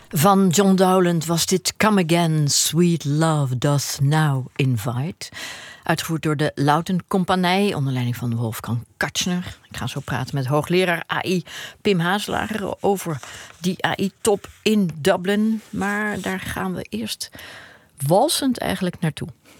Van John Dowland was dit Come Again, Sweet Love Doth Now Invite. Uitgevoerd door de Lauten Compagnie onder leiding van Wolfgang Katschner. Ik ga zo praten met hoogleraar AI Pim Hazelager over die AI-top in Dublin. Maar daar gaan we eerst walsend eigenlijk naartoe.